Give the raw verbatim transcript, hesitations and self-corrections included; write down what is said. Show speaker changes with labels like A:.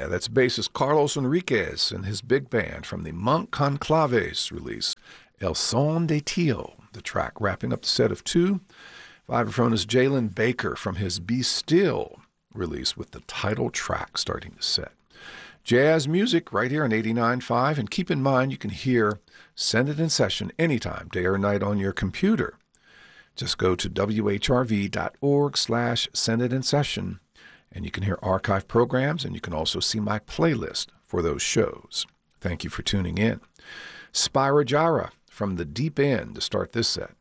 A: that's bassist Carlos Enriquez and his big band from the Monk Conclaves release, El Son de Tio, the track wrapping up the set of two. Vibraphone is Jalen Baker from his Be Still release with the title track starting the set. Jazz music right here on eighty-nine point five, and keep in mind you can hear Send It in Session anytime, day or night on your computer. Just go to w h r v dot org slash send it in session, and you can hear archive programs, and you can also see my playlist for those shows. Thank you for tuning in. Spyro Gyra from the Deep End to start this set.